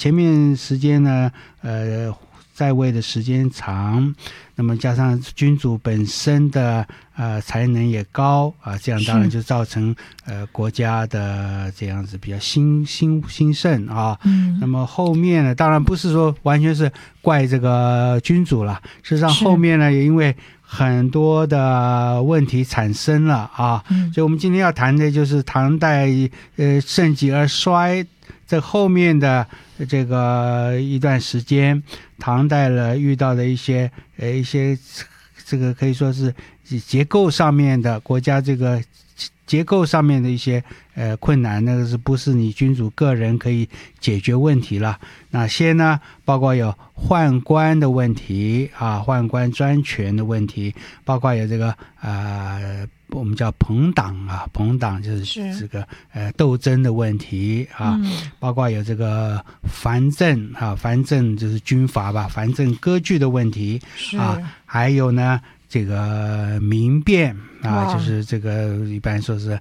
前面时间呢在位的时间长，那么加上君主本身的才能也高这样当然就造成国家的这样子比较兴盛那么后面呢，当然不是说完全是怪这个君主了，事实上后面呢也因为很多的问题产生了所以我们今天要谈的就是唐代盛极而衰这后面的这个一段时间，唐代了遇到的一些这个可以说是结构上面的国家这个结构上面的一些困难，那个是不是你君主个人可以解决问题了？哪些呢？包括有宦官的问题宦官专权的问题，包括有这个我们叫朋党朋党就是这个斗争的问题包括有这个藩镇藩镇就是军阀吧，藩镇割据的问题还有呢这个民变就是这个一般说是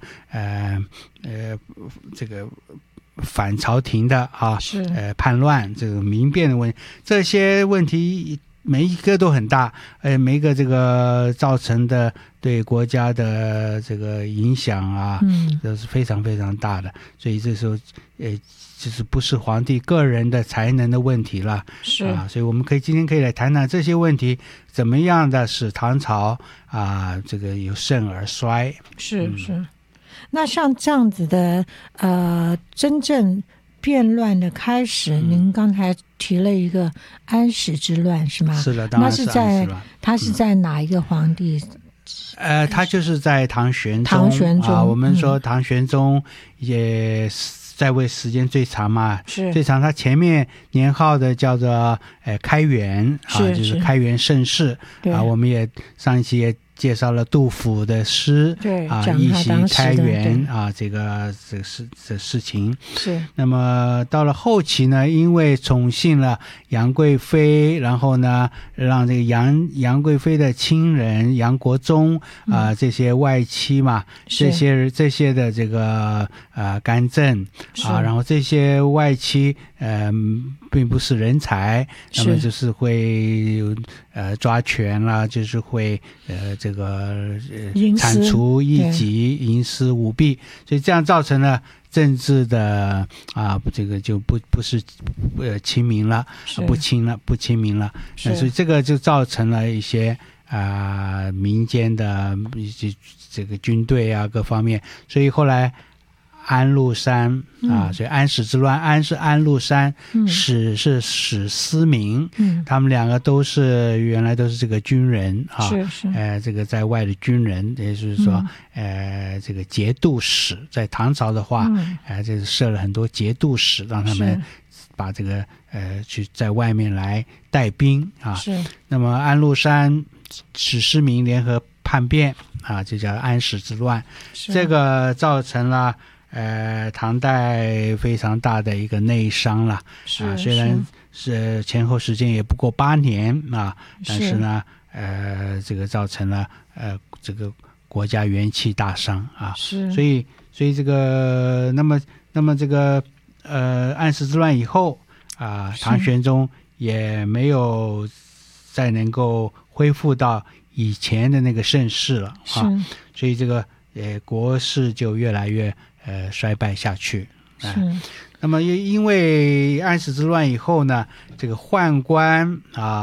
这个反朝廷的叛乱这个民变的问题，这些问题每一个都很大，每一个这个造成的对国家的这个影响都是非常非常大的，所以这时候就是不是皇帝个人的才能的问题了所以我们今天可以来谈谈这些问题怎么样的使唐朝这个由盛而衰。 是那像这样子的真正变乱的开始您刚才提了一个安史之乱是吗？ 是的，当然是安史乱。 他是在哪一个皇帝他就是在唐玄宗我们说唐玄宗也在位时间最长嘛，最长，他前面年号的叫做开元就是开元盛世我们也上一期也介绍了杜甫的诗一袭开元这个事情是。 那么到了后期呢，因为宠幸了杨贵妃，然后呢让这个杨贵妃的亲人杨国忠这些外戚嘛，这些的这个干政然后这些外戚并不是人才，那么就是会抓权啦，就是会这个铲除异己，营私舞弊，所以这样造成了政治的这个就不是亲民了，不亲民了，所以这个就造成了一些民间的这个军队各方面，所以后来安禄山所以安史之乱，安是安禄山，史是史思明，他们两个原来都是这个军人这个在外的军人，也就是说这个节度使，在唐朝的话就是设了很多节度使，让他们把这个去在外面来带兵那么安禄山史思明联合叛变就叫安史之乱，这个造成了唐代非常大的一个内伤了虽然是前后时间也不过8年但是呢这个造成了这个国家元气大伤所以这个那么这个安史之乱以后唐玄宗也没有再能够恢复到以前的那个盛世了所以这个国势就越来越衰败下去那么因为安史之乱以后呢，这个宦官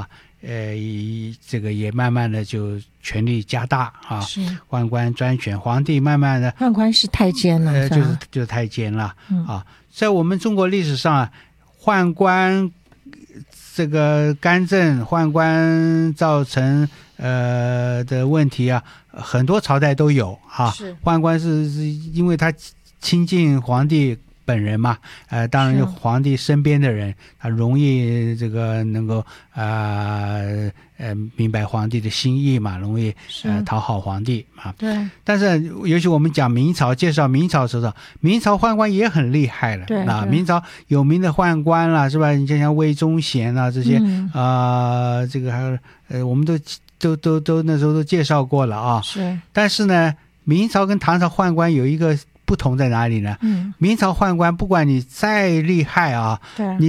这个也慢慢的就权力加大宦官专权，皇帝慢慢的宦官是太监了就是太监了在我们中国历史上宦官这个干政，宦官造成的问题很多朝代都有宦官是因为他亲近皇帝本人嘛，当然皇帝身边的人，他容易这个能够明白皇帝的心意嘛，容易讨好皇帝对。 但是尤其我们讲明朝，介绍明朝的时候，明朝宦官也很厉害了明朝有名的宦官啦，是吧？你就像魏忠贤这些这个还有我们都那时候都介绍过了但是呢，明朝跟唐朝宦官有一个不同在哪里呢？明朝宦官不管你再厉害对，